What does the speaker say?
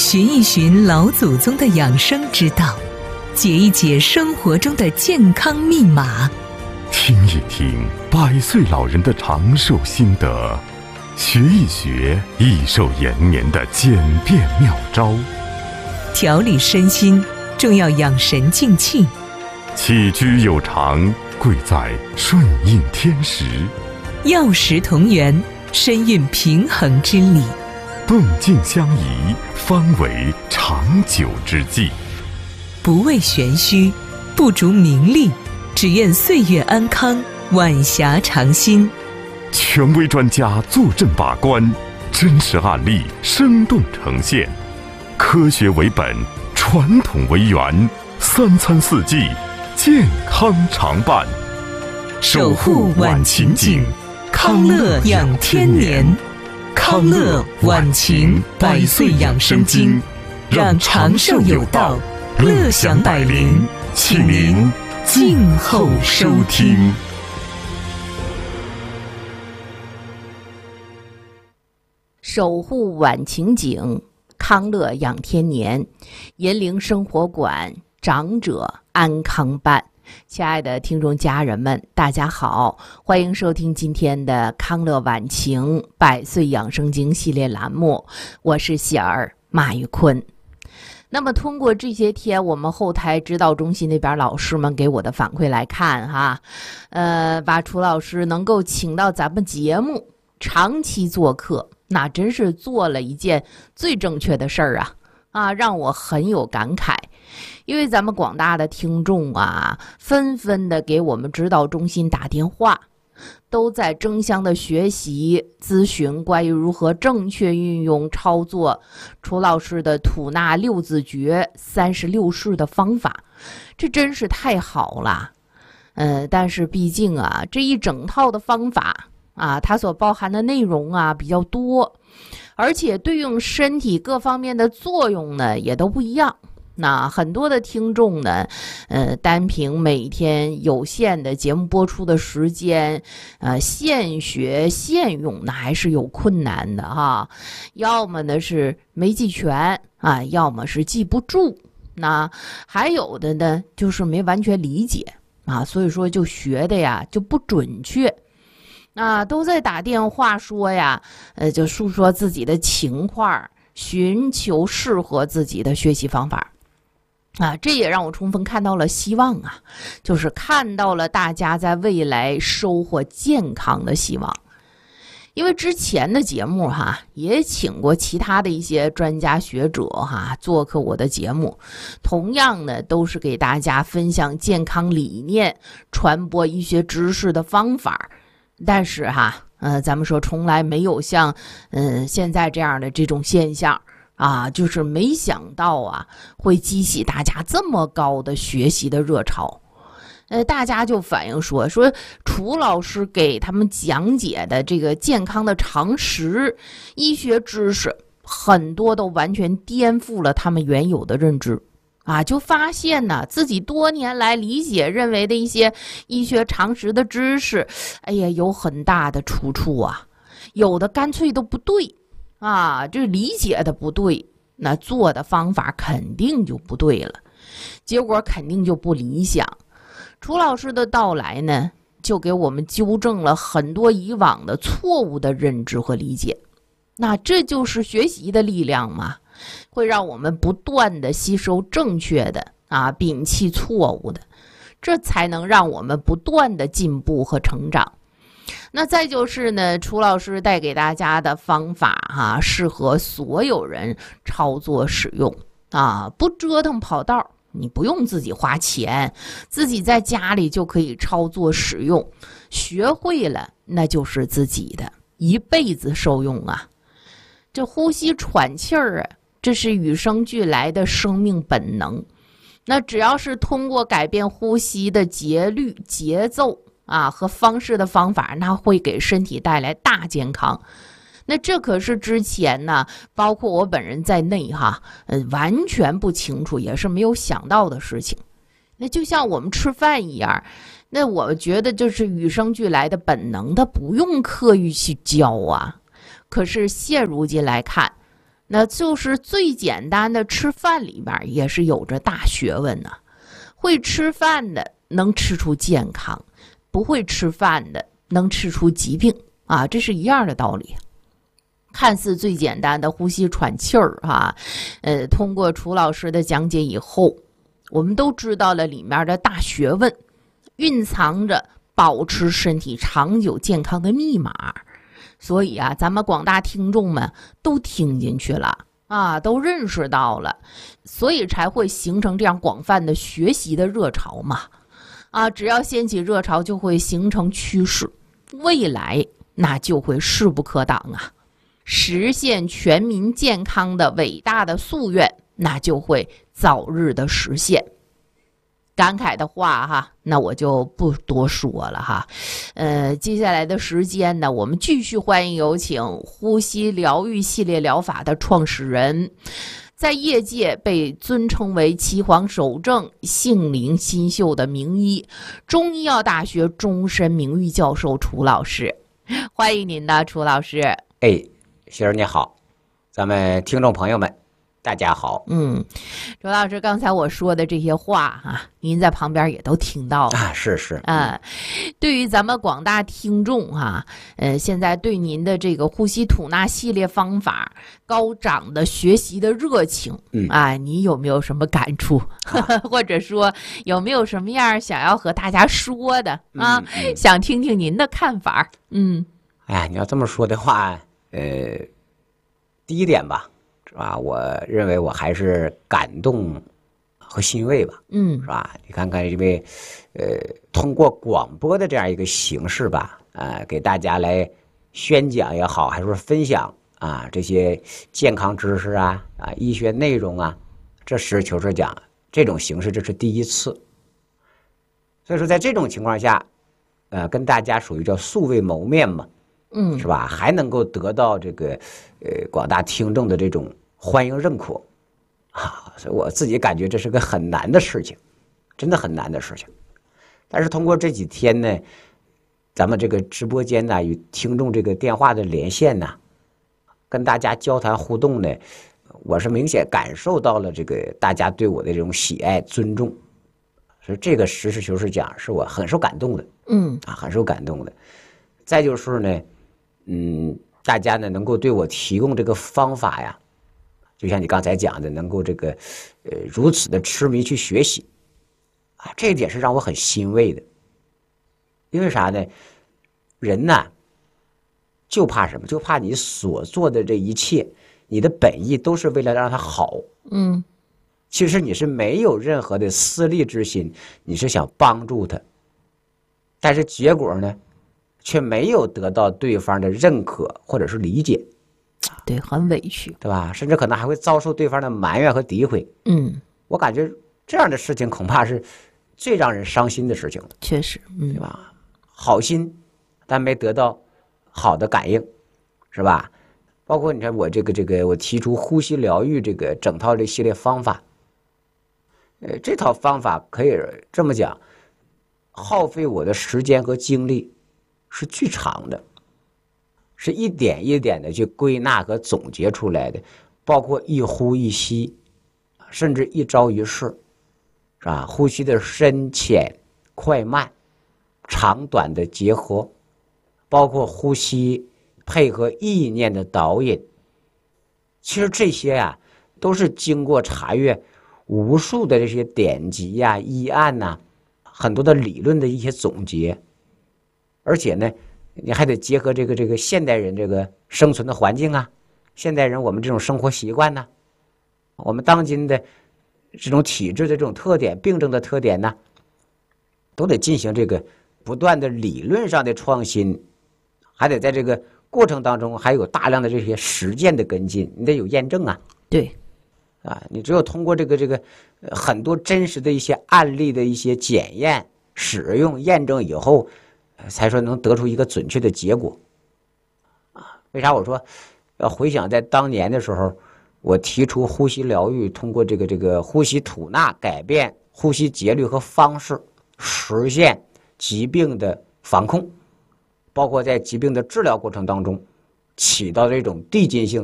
寻一寻老祖宗的养生之道，解一解生活中的健康密码， 听一听100岁老人的长寿心得，学一学益寿延年的简便妙招， 调理身心重要养神静气， 起居有常贵在顺应天时， 药食同源深蕴平衡之理， 动静相宜方为长久之计。 不为玄虚，不逐名利，只愿岁月安康，晚霞长新。 权威专家坐镇把关，真实案例生动呈现，科学为本，传统为源，3餐4季健康常伴， 守护晚晴景，康乐养天年。康乐晚晴100岁养生经，让长寿有道，乐享百龄，请您静候收听。 守护晚晴景，康乐养天年，银陵生活馆，长者安康伴。亲爱的听众家人们，大家好，欢迎收听今天的康乐晚晴100岁养生经系列栏目，我是喜儿马玉坤。那么通过这些天我们后台指导中心那边老师们给我的反馈来看哈，把楚老师能够请到咱们节目长期做客，那真是做了一件最正确的事儿啊，让我很有感慨。因为咱们广大的听众啊，纷纷的给我们指导中心打电话，都在争相的学习咨询关于如何正确运用操作楚老师的吐纳6字诀36式的方法，这真是太好了。但是毕竟啊，这一整套的方法啊，它所包含的内容啊比较多，而且对应身体各方面的作用呢也都不一样。那很多的听众呢，单凭每天有限的节目播出的时间，现学现用，那还是有困难的哈。要么呢是没记全啊，要么是记不住，那还有的呢就是没完全理解啊，所以说就学的呀就不准确。都在打电话说呀，就诉说自己的情况，寻求适合自己的学习方法。这也让我充分看到了希望啊，就是看到了大家在未来收获健康的希望。因为之前的节目也请过其他的一些专家学者做客我的节目，同样呢都是给大家分享健康理念，传播医学知识的方法。但是咱们说从来没有像现在这样的这种现象就是没想到会激起大家这么高的学习的热潮。大家就反映说楚老师给他们讲解的这个健康的常识、医学知识，很多都完全颠覆了他们原有的认知。就发现呢，自己多年来理解认为的一些医学常识的知识，有很大的出处有的干脆都不对这理解的不对，那做的方法肯定就不对了，结果肯定就不理想。楚老师的到来呢，就给我们纠正了很多以往的错误的认知和理解。那这就是学习的力量嘛，会让我们不断的吸收正确的摒弃错误的，这才能让我们不断的进步和成长。那再就是呢，楚老师带给大家的方法适合所有人操作使用不折腾跑道，你不用自己花钱，自己在家里就可以操作使用，学会了那就是自己的，一辈子受用这呼吸喘气儿这是与生俱来的生命本能，那只要是通过改变呼吸的节律、节奏和方式的方法，那会给身体带来大健康。那这可是之前呢，包括我本人在内完全不清楚，也是没有想到的事情。那就像我们吃饭一样，那我觉得就是与生俱来的本能，它不用刻意去教可是现如今来看， 那就是最简单的吃饭里面也是有着大学问呢。会吃饭的能吃出健康，不会吃饭的能吃出疾病啊，这是一样的道理。看似最简单的呼吸喘气儿啊，通过楚老师的讲解以后，我们都知道了里面的大学问，蕴藏着保持身体长久健康的密码。所以啊，咱们广大听众们都听进去了啊，都认识到了，所以才会形成这样广泛的学习的热潮嘛。啊，只要掀起热潮，就会形成趋势，未来那就会势不可挡啊！实现全民健康的伟大的夙愿，那就会早日的实现。感慨的话哈，那我就不多说了哈。接下来的时间呢，我们继续欢迎有请呼吸疗愈系列疗法的创始人，在业界被尊称为岐黄守正、杏林新秀的名医，中医药大学终身名誉教授楚老师，欢迎您的楚老师。 雪儿你好，咱们听众朋友们大家好。 楚老师，刚才我说的这些话啊，您在旁边也都听到了啊。是啊，对于咱们广大听众哈，现在对您的这个呼吸吐纳系列方法高涨的学习的热情，你有没有什么感触？或者说有没有什么样想要和大家说的啊？想听听您的看法。你要这么说的话，第一点吧，是吧？我认为我还是感动和欣慰吧，是吧？你看看，因为通过广播的这样一个形式吧，给大家来宣讲也好，还是说分享啊这些健康知识啊医学内容啊，这实事求是讲，这种形式这是第一次。所以说，在这种情况下，跟大家属于叫素未谋面嘛。是吧？还能够得到这个广大听众的这种欢迎认可啊，所以我自己感觉这是个很难的事情，真的很难的事情。但是通过这几天呢，咱们这个直播间呢与听众这个电话的连线呢，跟大家交谈互动呢，我是明显感受到了这个大家对我的这种喜爱尊重，所以这个实事求是讲，是我很受感动的。很受感动的。再就是呢。大家呢能够对我提供这个方法呀，就像你刚才讲的，能够这个如此的痴迷去学习啊，这一点是让我很欣慰的。因为啥呢？人呐，就怕什么？就怕你所做的这一切，你的本意都是为了让他好。其实你是没有任何的私利之心，你是想帮助他，但是结果呢？却没有得到对方的认可或者是理解， 对，很委屈， 对吧？甚至可能还会遭受对方的埋怨和诋毁。我感觉这样的事情恐怕是最让人伤心的事情了。 确实， 对吧？好心，但没得到好的感应，是吧？包括你看我这个，我提出呼吸疗愈这个整套这系列方法，这套方法可以这么讲，耗费我的时间和精力。是巨长的，是一点一点的去归纳和总结出来的，包括一呼一吸，甚至一招一式，是吧？呼吸的深浅、快慢、长短的结合，包括呼吸配合意念的导引。其实这些啊，都是经过查阅无数的这些典籍呀、医案呐，很多的理论的一些总结。而且呢，你还得结合这个现代人这个生存的环境啊，现代人我们这种生活习惯呢，我们当今的这种体质的这种特点、病症的特点呢，都得进行这个不断的理论上的创新，还得在这个过程当中还有大量的这些实践的跟进，你得有验证啊。 对， 你只有通过这个很多真实的一些案例的一些检验、使用、验证以后。才说能得出一个准确的结果为啥我说要回想在当年的时候，我提出呼吸疗愈，通过这个呼吸吐纳改变呼吸节律和方式，实现疾病的防控，包括在疾病的治疗过程当中起到这种递进性